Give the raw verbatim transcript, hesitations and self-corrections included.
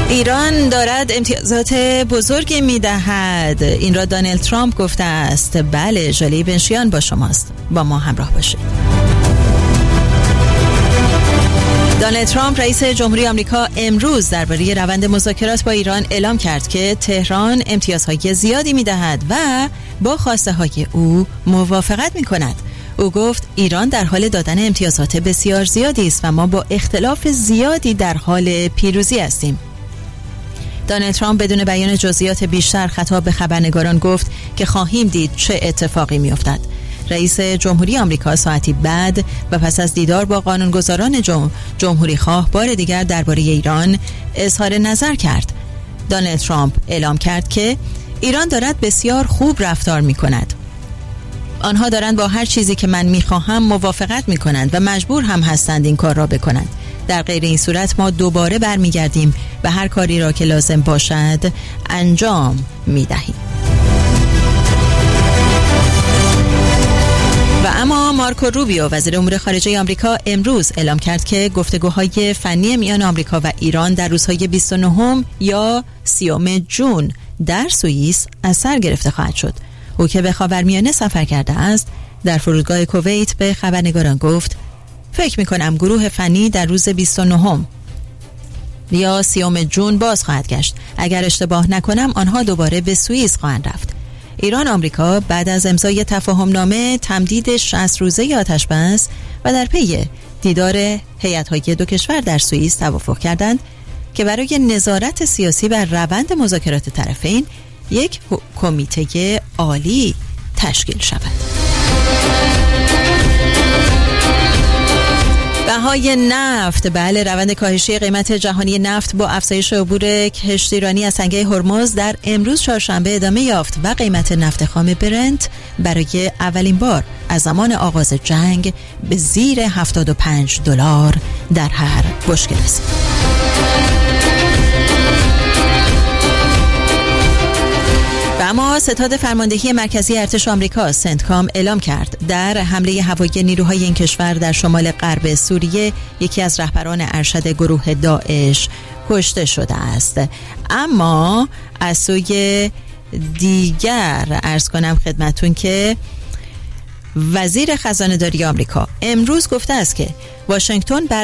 ایران دارد امتیازات بزرگی میدهد. این را دونالد ترامپ گفته است. بله، ژاله بنشیان با شماست. با ما همراه باشید. دونالد ترامپ رئیس جمهوری آمریکا امروز درباره روند مذاکرات با ایران اعلام کرد که تهران امتیازهای زیادی میدهد و با خواسته های او موافقت میکند. او گفت ایران در حال دادن امتیازات بسیار زیادی است و ما با اختلاف زیادی در حال پیروزی هستیم. دونالد ترامپ بدون بیان جزئیات بیشتر خطاب به خبرنگاران گفت که خواهیم دید چه اتفاقی میافتد. رئیس جمهوری آمریکا ساعتی بعد و پس از دیدار با قانونگذاران جم... جمهوری خواه بار دیگر درباره ایران اظهار نظر کرد. دونالد ترامپ اعلام کرد که ایران دارد بسیار خوب رفتار می کند. آنها دارند با هر چیزی که من می خواهم موافقت می کنند و مجبور هم هستند این کار را بکنند. در غیر این صورت ما دوباره برمیگردیم و هر کاری را که لازم باشد انجام می دهیم. و اما مارکو روبیو وزیر امور خارجه آمریکا امروز اعلام کرد که گفتگوهای فنی میان آمریکا و ایران در روزهای بیست و نه یا سی ژوئن در سوئیس از سر گرفته خواهد شد. او که به خاورمیانه سفر کرده است در فرودگاه کویت به خبرنگاران گفت فکر می‌کنم گروه فنی در روز بیست و نه یا سی ژوئن باز خواهد گشت. اگر اشتباه نکنم آنها دوباره به سوئیس خواهند رفت. ایران آمریکا بعد از امضای تفاهمنامه تمدید شصت روزه آتش بس و در پی دیدار هیئت‌های دو کشور در سوئیس توافق کردند که برای نظارت سیاسی بر روند مذاکرات طرفین یک کمیته عالی تشکیل شود. بهای نفت. بله، روند کاهشی قیمت جهانی نفت با افزایش عبور کشتیرانی از تنگه هرمز در امروز چهارشنبه ادامه یافت و قیمت نفت خام برنت برای اولین بار از زمان آغاز جنگ به زیر هفتاد و پنج دلار در هر بشکه رسید. و اما ستاد فرماندهی مرکزی ارتش آمریکا سنتکام اعلام کرد در حمله هوایی نیروهای این کشور در شمال غرب سوریه یکی از رهبران ارشد گروه داعش کشته شده است. اما از سوی دیگر عرض کنم خدمتون که وزیر خزانه داری آمریکا امروز گفته است که واشنگتن بر